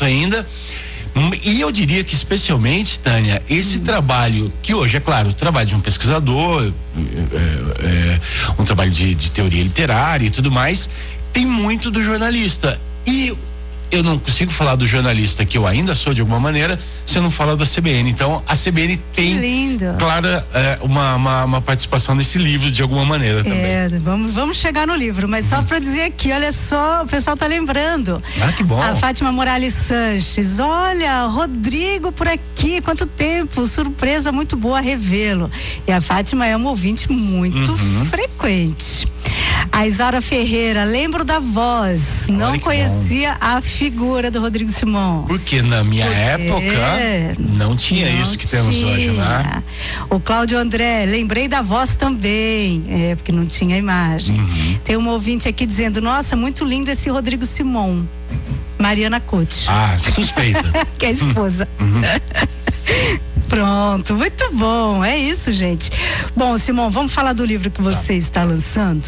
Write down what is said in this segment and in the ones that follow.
ainda. E eu diria que especialmente, Tânia, esse trabalho, que hoje é claro, o trabalho de um pesquisador, um trabalho de teoria literária e tudo mais, tem muito do jornalista. E eu não consigo falar do jornalista, que eu ainda sou de alguma maneira, se eu não falar da CBN. Então a CBN tem, claro, uma participação nesse livro de alguma maneira também. Vamos chegar no livro, mas só para dizer aqui, olha só, o pessoal tá lembrando. Ah, que bom. A Fátima Morales Sanches, olha, Rodrigo por aqui, quanto tempo, surpresa muito boa revê-lo. E a Fátima é uma ouvinte muito frequente. A Isaura Ferreira, lembro da voz, não conhecia a figura do Rodrigo Simão. Porque na minha época não tinha isso que temos hoje, né? O Cláudio André, lembrei da voz também, porque não tinha imagem. Tem uma ouvinte aqui dizendo, nossa, muito lindo esse Rodrigo Simão. Mariana Coach. Ah, suspeita. Que é a esposa. Pronto, muito bom, é isso, gente. Bom, Simão, vamos falar do livro que você está lançando.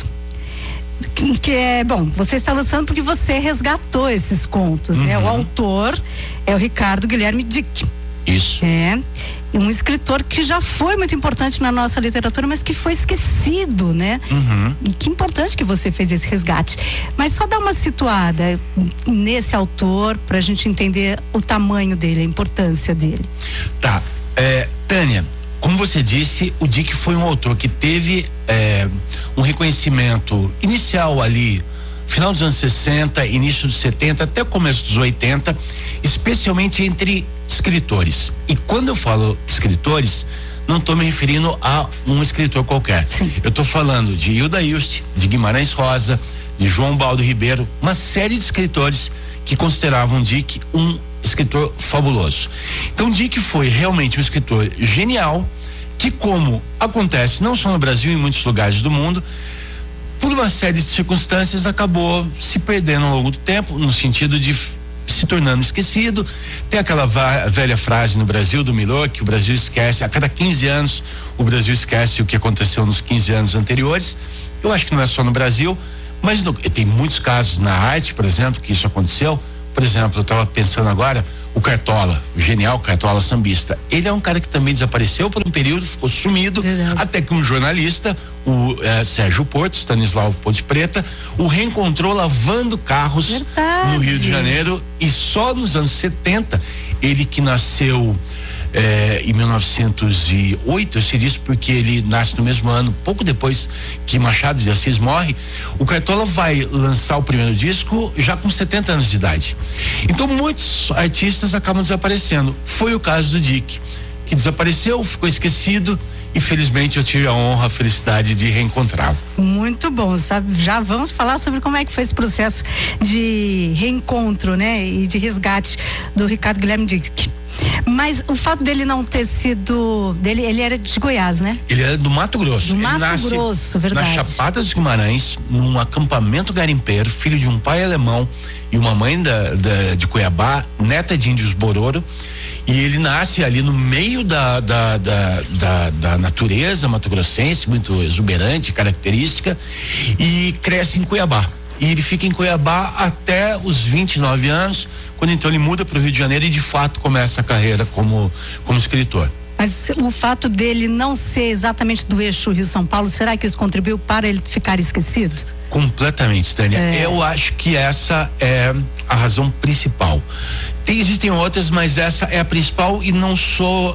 Que é, bom, você está lançando porque você resgatou esses contos, né? O autor é o Ricardo Guilherme Dick. Isso. É um escritor que já foi muito importante na nossa literatura, mas que foi esquecido, né? E que importante que você fez esse resgate. Mas só dá uma situada nesse autor pra gente entender o tamanho dele, a importância dele. Tá, Tânia, como você disse, o Dick foi um autor que teve um reconhecimento inicial ali, final dos anos 60, início dos 70, até o começo dos 80, especialmente entre escritores. E quando eu falo escritores, não estou me referindo a um escritor qualquer. Sim. Eu estou falando de Hilda Hilst, de Guimarães Rosa, de João Baldo Ribeiro, uma série de escritores que consideravam Dick um escritor fabuloso. Então Dick foi realmente um escritor genial, que, como acontece não só no Brasil, em muitos lugares do mundo, por uma série de circunstâncias acabou se perdendo ao longo do tempo, no sentido de se tornando esquecido. Tem aquela velha frase no Brasil do Milor, que o Brasil esquece, a cada 15 anos o Brasil esquece o que aconteceu nos 15 anos anteriores. Eu acho que não é só no Brasil, mas tem muitos casos na arte, por exemplo, que isso aconteceu. Por exemplo, eu estava pensando agora, o Cartola, o genial Cartola sambista. Ele é um cara que também desapareceu por um período, ficou sumido, até que um jornalista, o Sérgio Porto, Stanislau Ponte Preta, o reencontrou lavando carros no Rio de Janeiro. E só nos anos 70, ele que nasceu em 1908, eu sei disso porque ele nasce no mesmo ano, pouco depois que Machado de Assis morre. O Cartola vai lançar o primeiro disco já com 70 anos de idade. Então muitos artistas acabam desaparecendo. Foi o caso do Dick, que desapareceu, ficou esquecido, e felizmente eu tive a honra, a felicidade de reencontrá-lo. Muito bom, sabe? Já vamos falar sobre como é que foi esse processo de reencontro, né? E de resgate do Ricardo Guilherme Dick. Mas o fato dele não ter sido, ele era de Goiás, né? Ele era do Mato Grosso. Do Mato Grosso, verdade. Na Chapada dos Guimarães, num acampamento garimpeiro, filho de um pai alemão e uma mãe de Cuiabá, neta de índios Bororo. E ele nasce ali no meio da natureza mato-grossense, muito exuberante, característica, e cresce em Cuiabá. E ele fica em Cuiabá até os 29 anos, quando então ele muda para o Rio de Janeiro e de fato começa a carreira como escritor. Mas o fato dele não ser exatamente do eixo Rio-São Paulo, será que isso contribuiu para ele ficar esquecido? Completamente, Tânia. Eu acho que essa é a razão principal. Existem outras, mas essa é a principal, e não são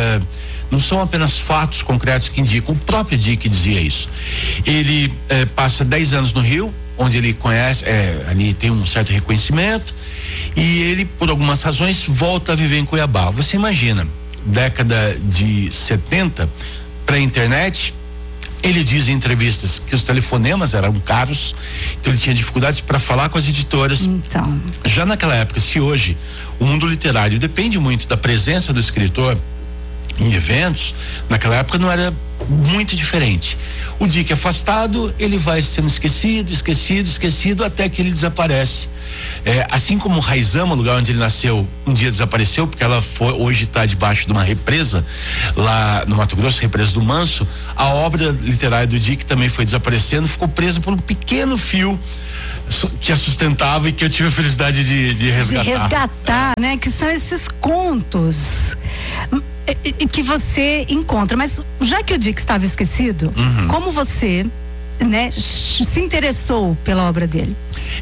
apenas fatos concretos que indicam. O próprio Dick dizia isso. Ele passa 10 anos no Rio, onde ele conhece, ali tem um certo reconhecimento, e ele, por algumas razões, volta a viver em Cuiabá. Você imagina, década de 70, para a internet. Ele diz em entrevistas que os telefonemas eram caros, então ele tinha dificuldades para falar com as editoras. Então, já naquela época, se hoje o mundo literário depende muito da presença do escritor em eventos, naquela época não era muito diferente. O Dick é afastado, ele vai sendo esquecido, até que ele desaparece. Assim como Raizama, o lugar onde ele nasceu, um dia desapareceu, porque hoje está debaixo de uma represa lá no Mato Grosso, represa do Manso. A obra literária do Dick também foi desaparecendo, ficou presa por um pequeno fio que a sustentava e que eu tive a felicidade de resgatar. De resgatar, né? Que são esses contos que você encontra. Mas já que o Dick estava esquecido, como você, né, se interessou pela obra dele?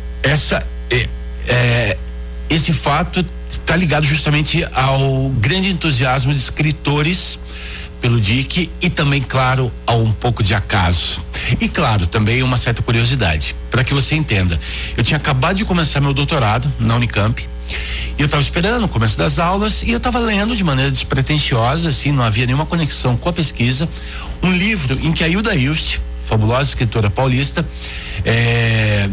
Esse fato está ligado justamente ao grande entusiasmo de escritores pelo Dick e também, claro, a um pouco de acaso. E, claro, também uma certa curiosidade. Para que você entenda, eu tinha acabado de começar meu doutorado na Unicamp e eu estava esperando o começo das aulas e eu estava lendo de maneira despretensiosa, assim, não havia nenhuma conexão com a pesquisa, um livro em que a Hilda Hilst, fabulosa escritora paulista, é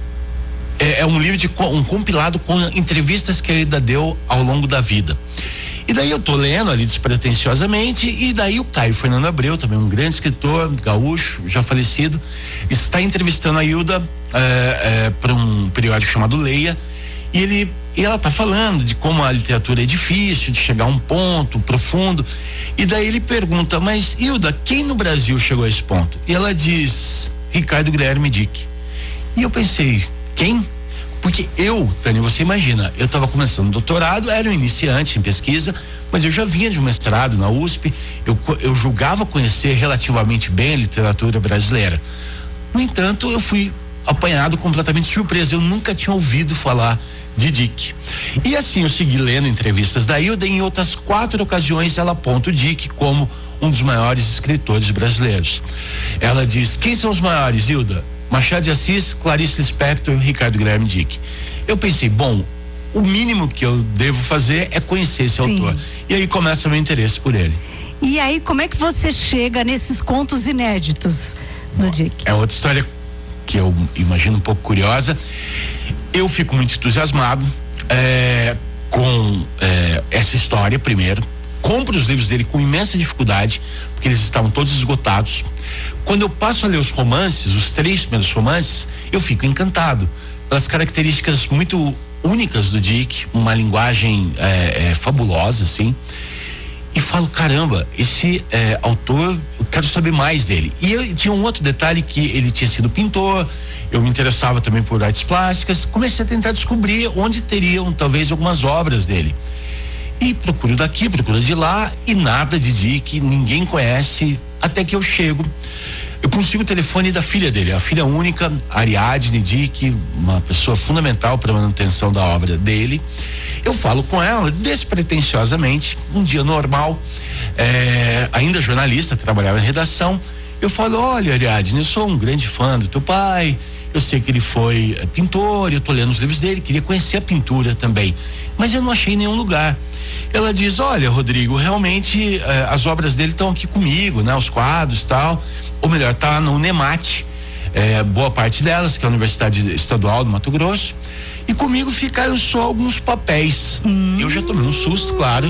um livro um compilado com entrevistas que a Hilda deu ao longo da vida. E daí eu tô lendo ali despretensiosamente e daí o Caio Fernando Abreu, também um grande escritor gaúcho, já falecido, está entrevistando a Hilda para um periódico chamado Leia e ela tá falando de como a literatura é difícil de chegar a um ponto profundo e daí ele pergunta, mas Hilda, quem no Brasil chegou a esse ponto? E ela diz, Ricardo Guilherme Dick. E eu pensei, quem? Porque Tânia, você imagina, eu estava começando o doutorado, era um iniciante em pesquisa, mas eu já vinha de um mestrado na USP, eu julgava conhecer relativamente bem a literatura brasileira. No entanto, eu fui apanhado completamente surpreso, eu nunca tinha ouvido falar de Dick. E assim, eu segui lendo entrevistas da Hilda e em outras 4 ocasiões ela aponta o Dick como um dos maiores escritores brasileiros. Ela diz, quem são os maiores, Hilda? Machado de Assis, Clarice Lispector, Ricardo Guilherme Dick. Eu pensei, bom, o mínimo que eu devo fazer é conhecer esse autor. E aí começa o meu interesse por ele. E aí, como é que você chega nesses contos inéditos do Dick? É outra história que eu imagino um pouco curiosa. Eu fico muito entusiasmado com essa história, primeiro. Compro os livros dele com imensa dificuldade, porque eles estavam todos esgotados. Quando eu passo a ler os romances, os 3 primeiros romances, eu fico encantado pelas características muito únicas do Dick, uma linguagem fabulosa, assim. E falo, caramba, esse autor, eu quero saber mais dele. E eu tinha um outro detalhe, que ele tinha sido pintor, eu me interessava também por artes plásticas, comecei a tentar descobrir onde teriam talvez algumas obras dele. E procuro daqui, procuro de lá, e nada de Dick, ninguém conhece, até que eu consigo o telefone da filha dele, a filha única, Ariadne Dick, uma pessoa fundamental para a manutenção da obra dele. Eu falo com ela despretensiosamente, um dia normal, ainda jornalista, trabalhava em redação. Eu falo, olha, Ariadne, eu sou um grande fã do teu pai, eu sei que ele foi pintor, eu tô lendo os livros dele, queria conhecer a pintura também, mas eu não achei nenhum lugar. Ela diz, olha, Rodrigo, realmente as obras dele estão aqui comigo, né? Os quadros e tal, ou melhor, tá no UNEMAT, boa parte delas, que é a Universidade Estadual do Mato Grosso, e comigo ficaram só alguns papéis. Eu já tomei um susto, claro,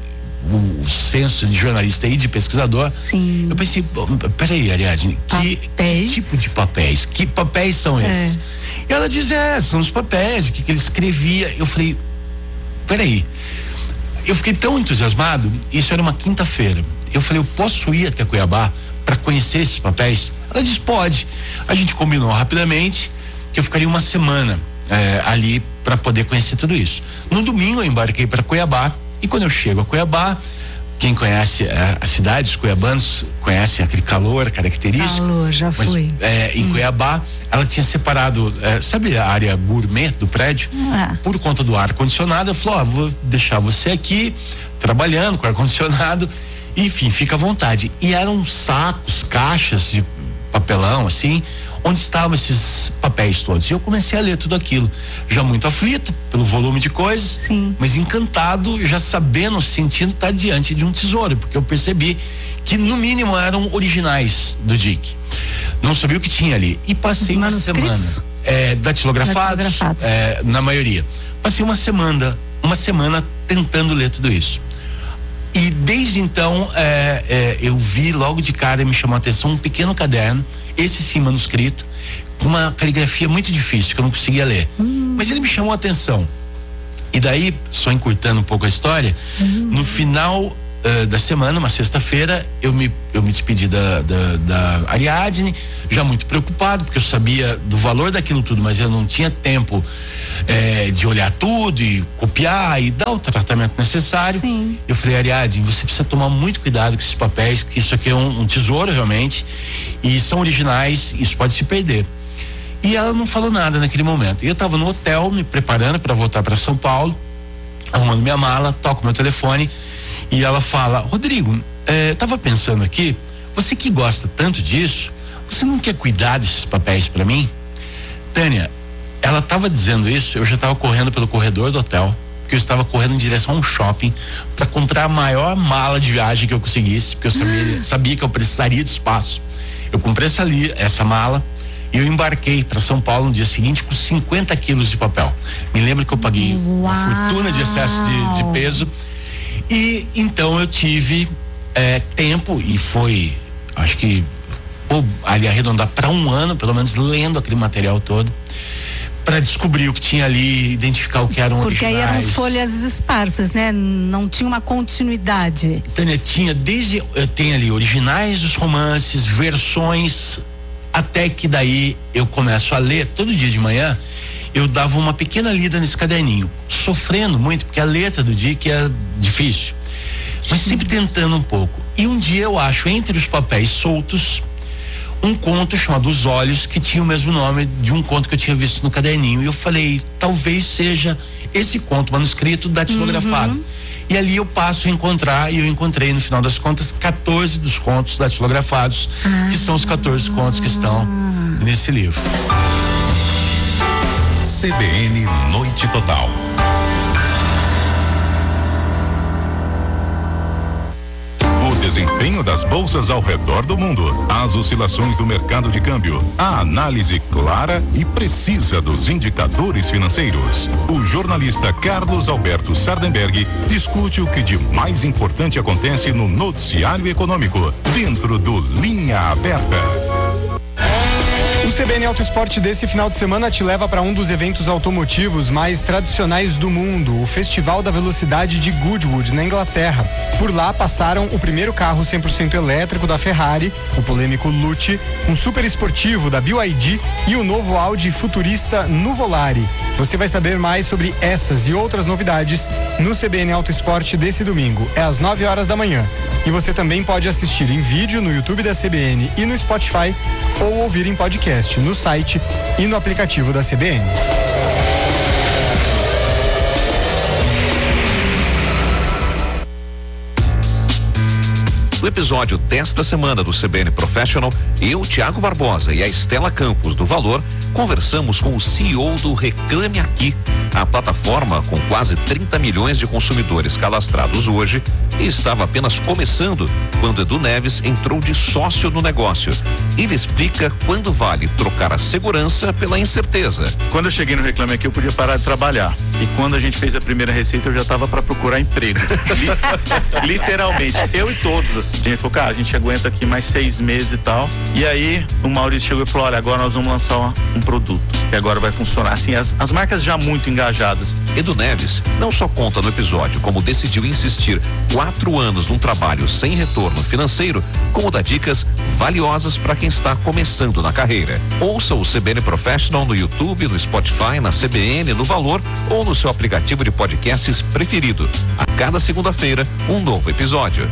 o senso de jornalista e de pesquisador. Sim. Eu pensei, peraí, Ariadne, que tipo de papéis? Que papéis são esses? E ela diz, são os papéis, o que ele escrevia. Eu falei, peraí. Eu fiquei tão entusiasmado, isso era uma quinta-feira. Eu falei, eu posso ir até Cuiabá para conhecer esses papéis? Ela disse, pode. A gente combinou rapidamente que eu ficaria uma semana ali para poder conhecer tudo isso. No domingo eu embarquei para Cuiabá e quando eu chego a Cuiabá, quem conhece as cidades cuiabanas conhece aquele calor característico. Calor, já fui. Em Cuiabá, ela tinha separado, sabe a área gourmet do prédio? Por conta do ar-condicionado, ela falou, vou deixar você aqui trabalhando com ar-condicionado, enfim, fica à vontade. E eram sacos, caixas de papelão, assim, onde estavam esses papéis todos. E eu comecei a ler tudo aquilo, já muito aflito pelo volume de coisas, sim, mas encantado, já sabendo, sentindo estar diante de um tesouro, porque eu percebi que no mínimo eram originais do Dick. Não sabia o que tinha ali. E passei uma semana datilografados, na maioria. Passei uma semana tentando ler tudo isso. E desde então eu vi logo de cara, me chamou a atenção um pequeno caderno, esse sim manuscrito, com uma caligrafia muito difícil, que eu não conseguia ler. Mas ele me chamou a atenção. E daí, só encurtando um pouco a história, no final da semana, uma sexta-feira, eu me despedi da Ariadne, já muito preocupado, porque eu sabia do valor daquilo tudo, mas eu não tinha tempo de olhar tudo e copiar e dar o tratamento necessário. Sim. Eu falei, Ariadne, você precisa tomar muito cuidado com esses papéis, que isso aqui é um tesouro realmente, e são originais, isso pode se perder. E ela não falou nada naquele momento. E eu estava no hotel, me preparando para voltar para São Paulo, arrumando minha mala, toco meu telefone, e ela fala, Rodrigo, tava pensando aqui, você que gosta tanto disso, você não quer cuidar desses papéis para mim? Tânia, ela tava dizendo isso, eu já tava correndo pelo corredor do hotel, porque eu estava correndo em direção a um shopping para comprar a maior mala de viagem que eu conseguisse, porque eu sabia que eu precisaria de espaço. Eu comprei essa mala e eu embarquei para São Paulo no dia seguinte com 50 quilos de papel. Me lembro que eu paguei uma fortuna de excesso de peso. E então eu tive tempo, e foi, acho que ali arredondar para um ano, pelo menos, lendo aquele material todo, para descobrir o que tinha ali, identificar o que eram originais. Porque aí eram folhas esparsas, né? Não tinha uma continuidade. Tânia, tem ali originais dos romances, versões, até que daí eu começo a ler todo dia de manhã. Eu dava uma pequena lida nesse caderninho, sofrendo muito, porque a letra do Dick é difícil, mas sempre tentando um pouco. E um dia eu acho, entre os papéis soltos, um conto chamado Os Olhos, que tinha o mesmo nome de um conto que eu tinha visto no caderninho. E eu falei, talvez seja esse conto manuscrito datilografado. E ali eu passo a encontrar, e eu encontrei, no final das contas, 14 dos contos datilografados, que são os 14 contos que estão nesse livro. CBN Noite Total. O desempenho das bolsas ao redor do mundo, as oscilações do mercado de câmbio, a análise clara e precisa dos indicadores financeiros. O jornalista Carlos Alberto Sardenberg discute o que de mais importante acontece no noticiário econômico, dentro do Linha Aberta. O CBN Auto Esporte desse final de semana te leva para um dos eventos automotivos mais tradicionais do mundo, o Festival da Velocidade de Goodwood, na Inglaterra. Por lá passaram o primeiro carro 100% elétrico da Ferrari, o polêmico Lucci, um super esportivo da BYD e o novo Audi futurista Nuvolari. Você vai saber mais sobre essas e outras novidades no CBN Auto Esporte desse domingo. É às 9 horas da manhã. E você também pode assistir em vídeo no YouTube da CBN e no Spotify, ou ouvir em podcast no site e no aplicativo da CBN. No episódio desta semana do CBN Professional, eu, Thiago Barbosa e a Estela Campos do Valor conversamos com o CEO do Reclame Aqui, a plataforma com quase 30 milhões de consumidores cadastrados hoje, e estava apenas começando quando Edu Neves entrou de sócio no negócio. Ele explica quando vale trocar a segurança pela incerteza. Quando eu cheguei no Reclame Aqui, eu podia parar de trabalhar. E quando a gente fez a primeira receita, eu já estava para procurar emprego. Literalmente. Eu e todos, assim. A gente falou, cara, a gente aguenta aqui mais 6 meses e tal. E aí, o Maurício chegou e falou, olha, agora nós vamos lançar um produto que agora vai funcionar. Assim, as marcas já muito engajadas. Edu Neves não só conta no episódio como decidiu insistir 4 anos num trabalho sem retorno financeiro, como dá dicas valiosas para quem está começando na carreira. Ouça o CBN Professional no YouTube, no Spotify, na CBN, no Valor ou no seu aplicativo de podcasts preferido. A cada segunda-feira, um novo episódio.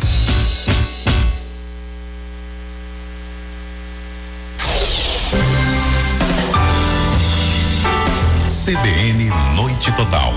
CBN Noite Total.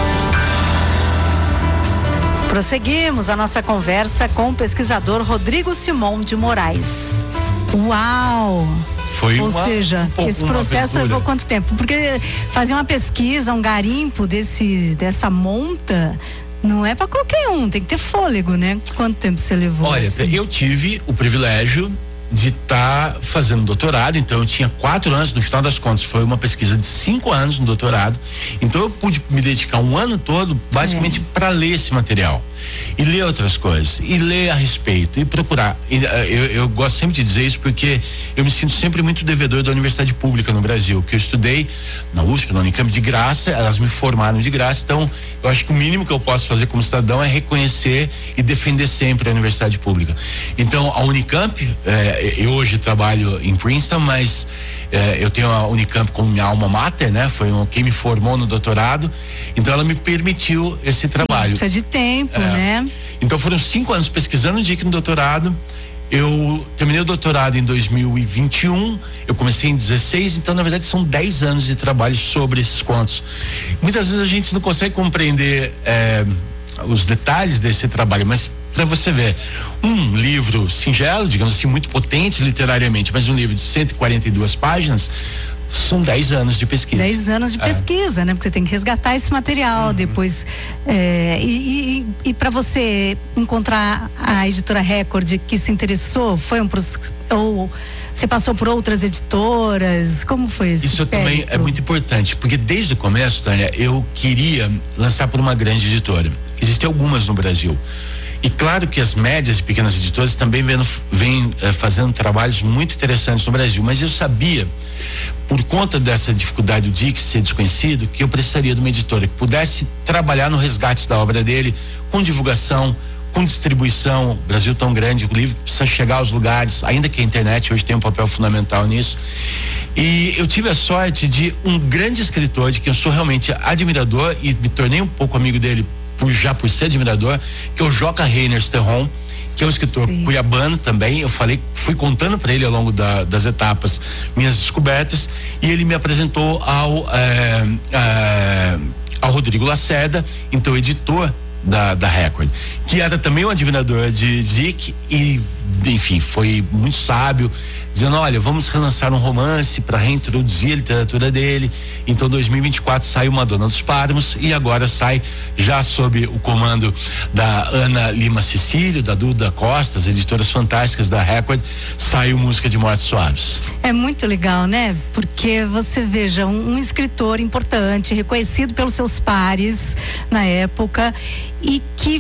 Prosseguimos a nossa conversa com o pesquisador Rodrigo Simão de Moraes. Uau! Ou seja, esse processo levou quanto tempo? Porque fazer uma pesquisa, um garimpo dessa monta, não é para qualquer um, tem que ter fôlego, né? Quanto tempo você levou? Olha, eu tive o privilégio de estar fazendo doutorado. Então eu tinha 4 anos, no final das contas foi uma pesquisa de 5 anos no doutorado, então eu pude me dedicar um ano todo basicamente para ler esse material e ler outras coisas e ler a respeito e procurar. Eu gosto sempre de dizer isso porque eu me sinto sempre muito devedor da universidade pública no Brasil, que eu estudei na USP, na Unicamp de graça, elas me formaram de graça, então eu acho que o mínimo que eu posso fazer como cidadão é reconhecer e defender sempre a universidade pública. Então a Unicamp, eu hoje trabalho em Princeton, mas eu tenho a Unicamp como minha alma mater, né? Foi quem me formou no doutorado, então ela me permitiu esse trabalho. Precisa de tempo, né? Então foram 5 anos pesquisando DIC no doutorado. Eu terminei o doutorado em 2021, eu comecei em 16, então na verdade são 10 anos de trabalho sobre esses contos. Muitas vezes a gente não consegue compreender os detalhes desse trabalho, mas para você ver, um livro singelo, digamos assim, muito potente literariamente, mas um livro de 142 páginas, são 10 anos de pesquisa. 10 anos de pesquisa, né? Porque você tem que resgatar esse material, depois e para você encontrar a editora Record que se interessou, foi ou você passou por outras editoras? Como foi isso? Isso também é muito importante, porque desde o começo, Tânia, eu queria lançar por uma grande editora. Existem algumas no Brasil. E claro que as médias e pequenas editoras também vêm fazendo trabalhos muito interessantes no Brasil, mas eu sabia, por conta dessa dificuldade do DIC ser desconhecido, que eu precisaria de uma editora que pudesse trabalhar no resgate da obra dele, com divulgação, com distribuição. O Brasil tão grande, o livro precisa chegar aos lugares, ainda que a internet hoje tem um papel fundamental nisso. E eu tive a sorte de um grande escritor, de quem eu sou realmente admirador e me tornei um pouco amigo dele por ser admirador, que é o Joca Reiner Sterron, que é um escritor cuiabano também. Eu fui contando para ele ao longo das etapas minhas descobertas, e ele me apresentou ao Rodrigo Lacerda, então editor da Record, que era também um admirador de DIC e, enfim, foi muito sábio, dizendo: olha, vamos relançar um romance para reintroduzir a literatura dele. Então 2024 saiu Madonna dos Páramos, e agora sai, já sob o comando da Ana Lima Cecílio, da Duda Costa, as editoras fantásticas da Record, saiu Música de Mortes Suaves. É muito legal, né? Porque você veja, um escritor importante, reconhecido pelos seus pares na época, e que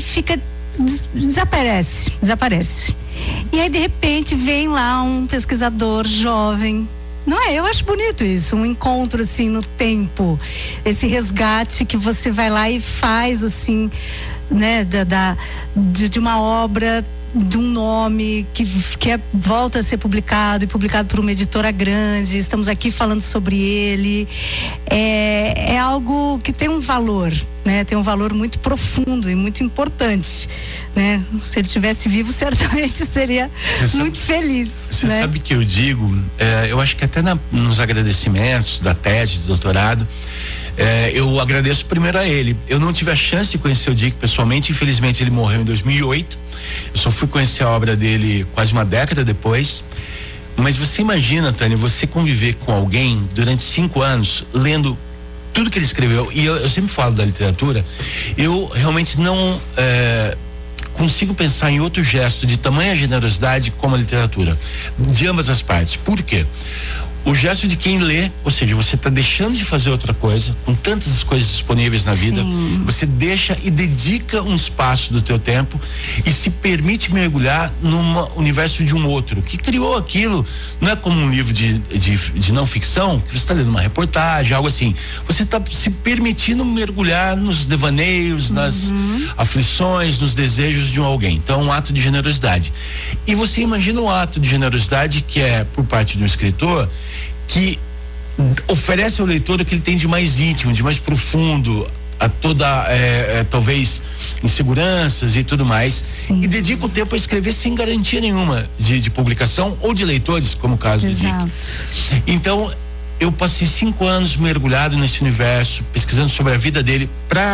desaparece. E aí de repente vem lá um pesquisador jovem, não é? Eu acho bonito isso, um encontro assim no tempo, esse resgate que você vai lá e faz assim, né, de uma obra, de um nome que volta a ser publicado, e publicado por uma editora grande. Estamos aqui falando sobre ele. É algo que tem um valor, né? Tem um valor muito profundo e muito importante, né? Se ele tivesse vivo, certamente seria muito feliz. Você sabe que eu digo, eu acho que até nos agradecimentos da tese, do doutorado, eu agradeço primeiro a ele. Eu não tive a chance de conhecer o DIC pessoalmente, infelizmente ele morreu em 2008. Eu só fui conhecer a obra dele quase uma década depois. Mas você imagina, Tânia, você conviver com alguém durante 5 anos, lendo tudo que ele escreveu. E eu sempre falo da literatura, eu realmente não consigo pensar em outro gesto de tamanha generosidade como a literatura, de ambas as partes. Por quê? O gesto de quem lê, ou seja, você está deixando de fazer outra coisa, com tantas coisas disponíveis na vida, você deixa e dedica um espaço do teu tempo e se permite mergulhar num universo de um outro, que criou aquilo. Não é como um livro de não ficção, que você está lendo uma reportagem, algo assim. Você está se permitindo mergulhar nos devaneios, nas aflições, nos desejos de alguém. Então é um ato de generosidade. E você imagina um ato de generosidade que é por parte de um escritor, que oferece ao leitor o que ele tem de mais íntimo, de mais profundo, a toda talvez inseguranças e tudo mais, e dedica o tempo a escrever sem garantia nenhuma de publicação ou de leitores, como o caso do DIC. Então eu passei 5 anos mergulhado nesse universo, pesquisando sobre a vida dele, para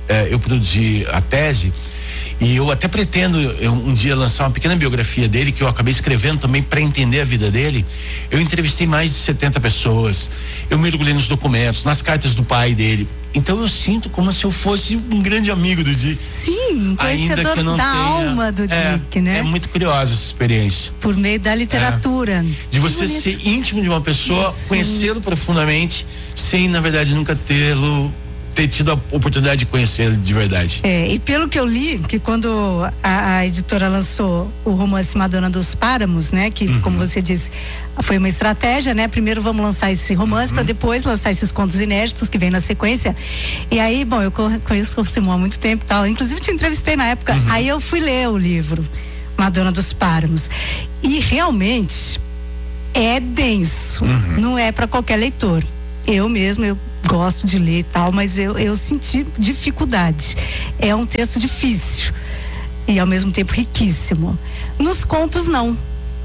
eu produzi a tese. E eu até pretendo um dia lançar uma pequena biografia dele, que eu acabei escrevendo também para entender a vida dele. Eu entrevistei mais de 70 pessoas, eu mergulhei nos documentos, nas cartas do pai dele. Então eu sinto como se eu fosse um grande amigo do Dick. Sim, conhecedor da alma do Dick, né? É muito curiosa essa experiência. Por meio da literatura. De você ser íntimo de uma pessoa, conhecê-lo profundamente, sem, na verdade, nunca ter tido a oportunidade de conhecer de verdade. E pelo que eu li, que quando a editora lançou o romance Madonna dos Páramos, né, que como você disse, foi uma estratégia, né? Primeiro vamos lançar esse romance para depois lançar esses contos inéditos que vem na sequência. E aí, bom, eu conheço o Simão há muito tempo e tal, inclusive te entrevistei na época. Aí eu fui ler o livro Madonna dos Páramos e realmente é denso, não é para qualquer leitor. Eu gosto de ler e tal, mas eu senti dificuldade. É um texto difícil e ao mesmo tempo riquíssimo. Nos contos não,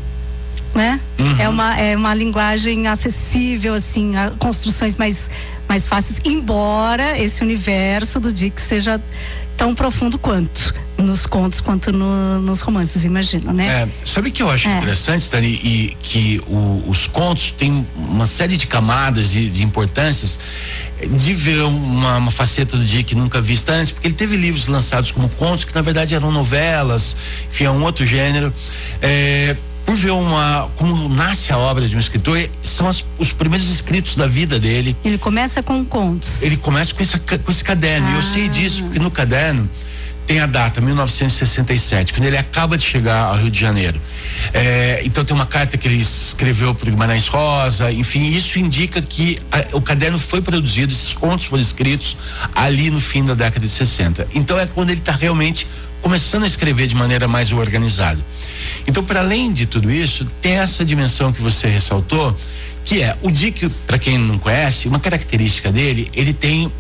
né? É uma linguagem acessível, assim, a construções mais fáceis, embora esse universo do Dick seja tão profundo quanto nos contos, quanto nos romances, imagino, né? Sabe o que eu acho interessante, Dani, e que os contos têm uma série de camadas de importâncias, de ver uma faceta do Dick nunca vista antes, porque ele teve livros lançados como contos que na verdade eram novelas, enfim, é um outro gênero. Por ver como nasce a obra de um escritor, são os primeiros escritos da vida dele. Ele começa com contos. Ele começa com esse caderno. E eu sei disso porque no caderno tem a data, 1967, quando ele acaba de chegar ao Rio de Janeiro. Então tem uma carta que ele escreveu para o Guimarães Rosa, enfim, isso indica que o caderno foi produzido, esses contos foram escritos ali no fim da década de 60. Então é quando ele está realmente começando a escrever de maneira mais organizada. Então, para além de tudo isso, tem essa dimensão que você ressaltou, que é o Dick, para quem não conhece, uma característica dele, ele tem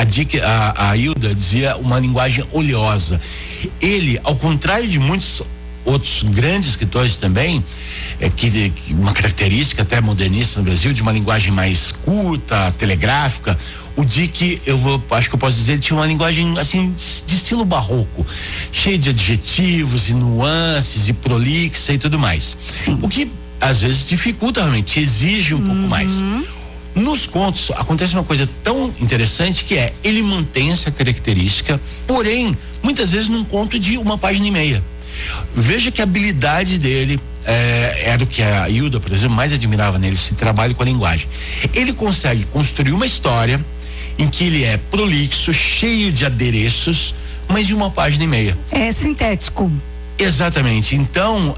a Hilda dizia uma linguagem oleosa. Ele, ao contrário de muitos outros grandes escritores também, que uma característica até modernista no Brasil, de uma linguagem mais curta, telegráfica, o Dick, acho que eu posso dizer, ele tinha uma linguagem assim de estilo barroco, cheio de adjetivos e nuances e prolixa e tudo mais. Sim. O que às vezes dificulta realmente, exige um pouco mais. Nos contos acontece uma coisa tão interessante que ele mantém essa característica, porém, muitas vezes num conto de 1,5 páginas. Veja que a habilidade dele era o que a Hilda, por exemplo, mais admirava nele, esse trabalho com a linguagem. Ele consegue construir uma história em que ele é prolixo, cheio de adereços, mas de 1,5 páginas. É sintético. Exatamente. Então,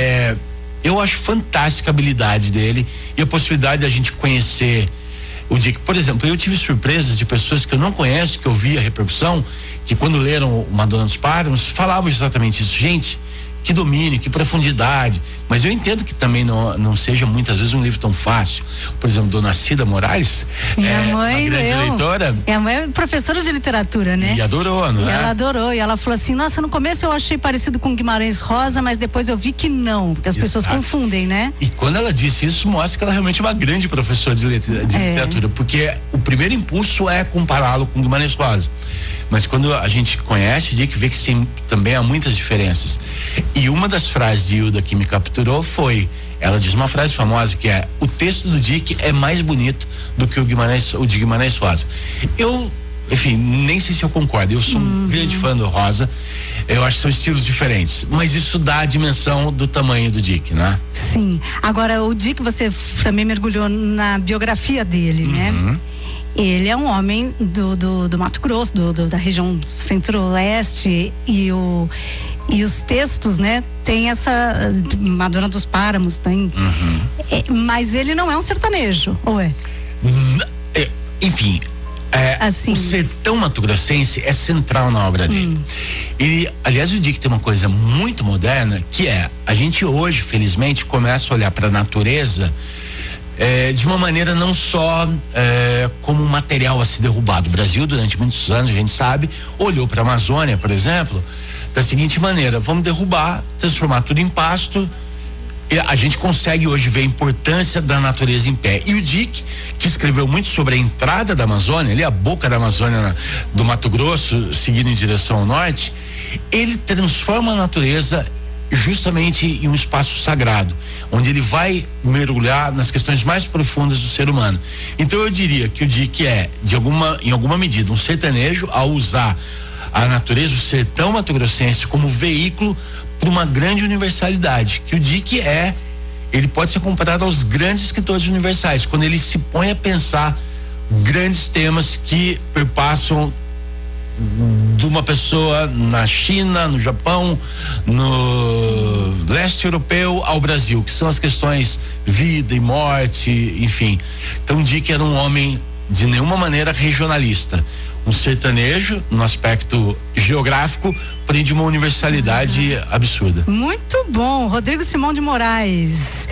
eu acho fantástica a habilidade dele e a possibilidade da gente conhecer o Dick. Por exemplo, eu tive surpresas de pessoas que eu não conheço, que eu vi a repercussão, que quando leram o Madonna dos Páramos, falavam exatamente isso. Gente, que domínio, que profundidade, mas eu entendo que também não seja muitas vezes um livro tão fácil. Por exemplo, Dona Cida Moraes, minha mãe, uma grande leitora. Minha mãe é professora de literatura, né? E adorou, não é? Ela adorou, e ela falou assim, nossa, no começo eu achei parecido com Guimarães Rosa, mas depois eu vi que não, porque as pessoas confundem, né? E quando ela disse isso, mostra que ela realmente é uma grande professora de literatura, porque o primeiro impulso é compará-lo com Guimarães Rosa. Mas quando a gente conhece o Dick, vê que sim, também há muitas diferenças. E uma das frases de Hilda que me capturou foi, ela diz uma frase famosa que é: o texto do Dick é mais bonito do que o de Guimarães Rosa. Eu, enfim, nem sei se eu concordo. Eu sou um grande fã do Rosa. Eu acho que são estilos diferentes, mas isso dá a dimensão do tamanho do Dick, né? Sim. Agora, o Dick, você também mergulhou na biografia dele, né? Ele é um homem do Mato Grosso, da região centro-oeste, e os textos, né, tem essa Madonna dos Páramos, tem. Mas ele não é um sertanejo, ou é? Enfim, assim, o sertão mato-grossense é central na obra dele. E, aliás, o Dick tem uma coisa muito moderna, que a gente hoje, felizmente, começa a olhar para a natureza de uma maneira não só como um material a ser derrubado. O Brasil, durante muitos anos, a gente sabe, olhou para a Amazônia, por exemplo, da seguinte maneira: vamos derrubar, transformar tudo em pasto, a gente consegue hoje ver a importância da natureza em pé. E o Dick, que escreveu muito sobre a entrada da Amazônia, ali a boca da Amazônia do Mato Grosso, seguindo em direção ao norte, ele transforma a natureza justamente em um espaço sagrado, onde ele vai mergulhar nas questões mais profundas do ser humano. Então eu diria que o Dick é, em alguma medida, um sertanejo ao usar a natureza, o sertão mato-grossense, como veículo para uma grande universalidade, que o Dick ele pode ser comparado aos grandes escritores universais, quando ele se põe a pensar grandes temas que perpassam de uma pessoa na China, no Japão, no leste europeu ao Brasil, que são as questões vida e morte, enfim. Então Dick era um homem de nenhuma maneira regionalista, um sertanejo no aspecto geográfico, porém de uma universalidade absurda. Muito bom. Rodrigo Simão de Moraes,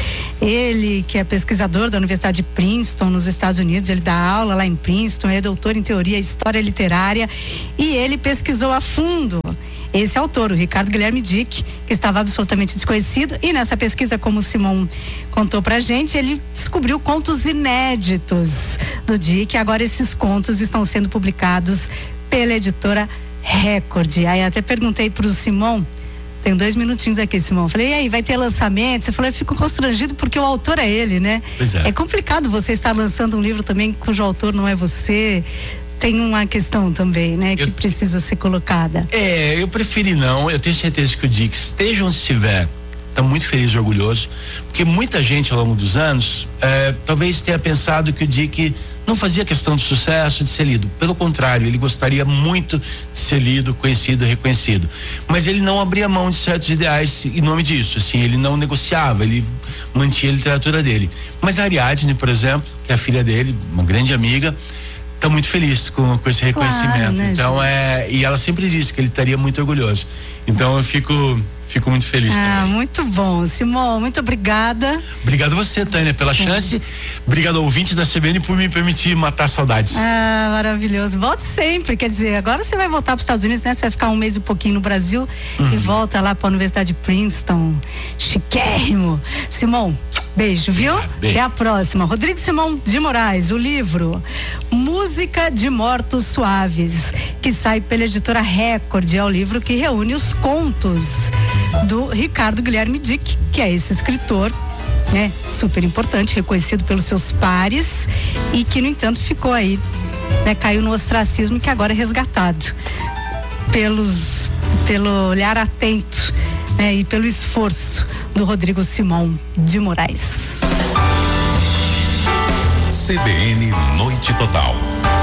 ele que é pesquisador da Universidade de Princeton nos Estados Unidos, ele dá aula lá em Princeton, é doutor em teoria e história literária, e ele pesquisou a fundo esse autor, o Ricardo Guilherme Dick, que estava absolutamente desconhecido, e nessa pesquisa, como o Simão contou pra gente, ele descobriu contos inéditos do Dick. Agora esses contos estão sendo publicados pela editora Record. Aí até perguntei pro Simão, tem 2 minutinhos aqui, Simão, falei, e aí, vai ter lançamento? Você falou, eu fico constrangido porque o autor é ele, né? Pois é. É complicado você estar lançando um livro também cujo autor não é você. Tem uma questão também, né, que precisa ser colocada. Eu preferi não, eu tenho certeza que o Dick, esteja onde estiver, está muito feliz e orgulhoso, porque muita gente ao longo dos anos talvez tenha pensado que o Dick não fazia questão de sucesso, de ser lido. Pelo contrário, ele gostaria muito de ser lido, conhecido, reconhecido. Mas ele não abria mão de certos ideais em nome disso, assim, ele não negociava, ele mantinha a literatura dele. Mas a Ariadne, por exemplo, que é a filha dele, uma grande amiga, está muito feliz com esse reconhecimento. Claro, né, então gente? E ela sempre disse que ele estaria muito orgulhoso. Então eu fico muito feliz também. Muito bom. Simão, muito obrigada. Obrigado você, Tânia, pela chance. Obrigado ao ouvinte da CBN por me permitir matar saudades. Maravilhoso. Volte sempre, quer dizer, agora você vai voltar para os Estados Unidos, né? Você vai ficar um mês e pouquinho no Brasil e volta lá para a Universidade de Princeton. Chiquérrimo. Simão, beijo, viu? Beijo. Até a próxima. Rodrigo Simão de Moraes, o livro Música de Mortos Suaves, que sai pela editora Record, é o livro que reúne os contos do Ricardo Guilherme Dick, que é esse escritor, né, super importante, reconhecido pelos seus pares e que, no entanto, ficou aí, né, caiu no ostracismo e que agora é resgatado pelo olhar atento, né, e pelo esforço do Rodrigo Simão de Moraes. CBN Noite Total.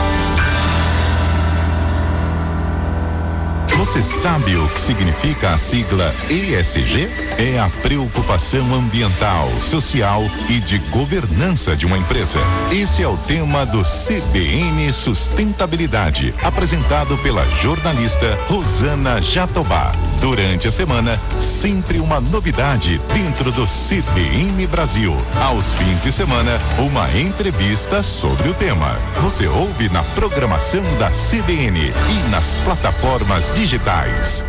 Você sabe o que significa a sigla ESG? É a preocupação ambiental, social e de governança de uma empresa. Esse é o tema do CBN Sustentabilidade, apresentado pela jornalista Rosana Jatobá. Durante a semana, sempre uma novidade dentro do CBN Brasil. Aos fins de semana, uma entrevista sobre o tema. Você ouve na programação da CBN e nas plataformas digitais.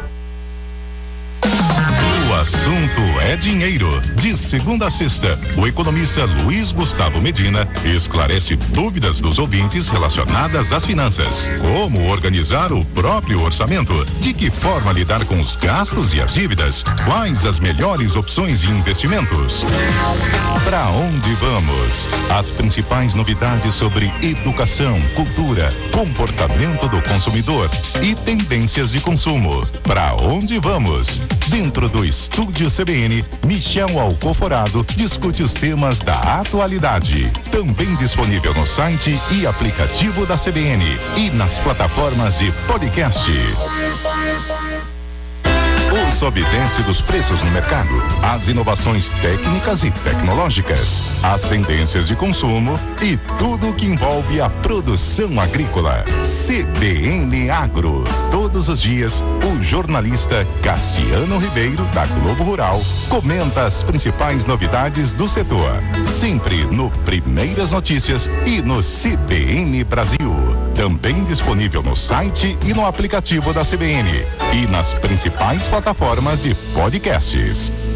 O assunto é dinheiro. De segunda a sexta, o economista Luiz Gustavo Medina esclarece dúvidas dos ouvintes relacionadas às finanças. Como organizar o próprio orçamento? De que forma lidar com os gastos e as dívidas? Quais as melhores opções de investimentos? Para onde vamos? As principais novidades sobre educação, cultura, comportamento do consumidor e tendências de consumo. Para onde vamos? Dentro do Estúdio CBN, Michel Alcoforado discute os temas da atualidade. Também disponível no site e aplicativo da CBN e nas plataformas de podcast. O sob e desce dos preços no mercado, as inovações técnicas e tecnológicas, as tendências de consumo e tudo o que envolve a produção agrícola. CBN Agro. Todos os dias, o jornalista Cassiano Ribeiro, da Globo Rural, comenta as principais novidades do setor. Sempre no Primeiras Notícias e no CBN Brasil. Também disponível no site e no aplicativo da CBN e nas principais plataformas de podcasts.